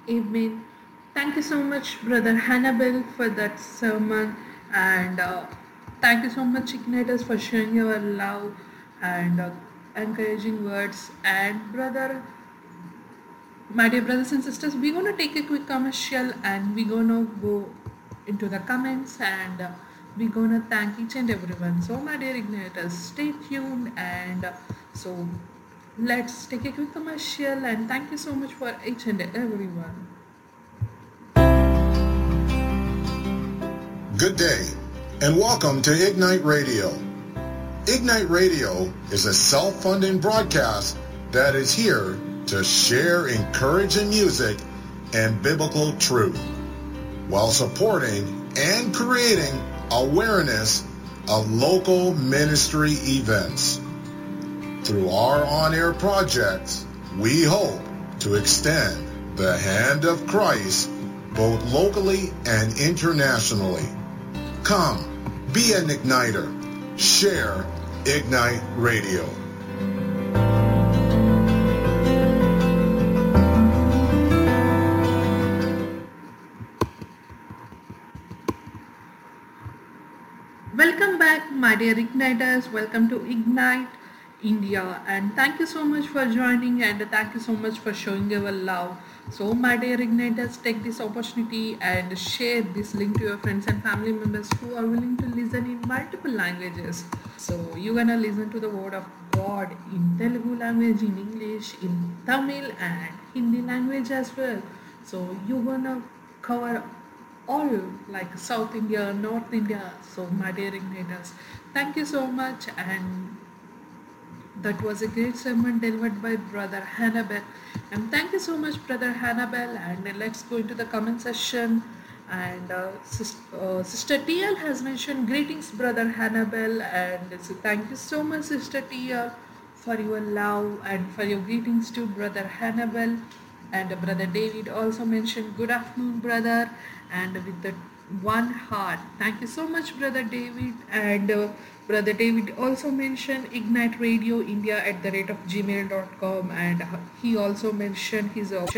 Amen. Thank you so much, Brother Hannibal, for that sermon, and thank you so much, Ignatius, for sharing your love and encouraging words. And brother, my dear brothers and sisters, we're gonna take a quick commercial, and we're gonna go into the comments, and we're gonna thank each and everyone. So, my dear Ignatius, stay tuned, and so let's take a quick commercial, and thank you so much for each and everyone. Good day, and welcome to Ignite Radio. Ignite Radio is a self-funding broadcast that is here to share encouraging music and biblical truth while supporting and creating awareness of local ministry events. Through our on-air projects, we hope to extend the hand of Christ both locally and internationally. Come, be an igniter. Share Ignite Radio. Welcome back, my dear Igniters. Welcome to Ignite India, and thank you so much for joining, and thank you so much for showing your love. So, my dear Igniters, take this opportunity and share this link to your friends and family members who are willing to listen in multiple languages. So, you're gonna listen to the word of God in Telugu language, in English, in Tamil, and Hindi language as well. So, you're gonna cover all like South India, North India. So, my dear Ignaters, thank you so much, and that was a great sermon delivered by Brother Hannibal. And thank you so much, Brother Hannibal. And let's go into the comment section. And Sister TL has mentioned greetings, Brother Hannibal. And so thank you so much, Sister TL, for your love and for your greetings to Brother Hannibal. And Brother David also mentioned good afternoon, brother, and with the one heart. Thank you so much, Brother David. And Brother David also mentioned Ignite Radio India @ gmail.com, and he also mentioned his option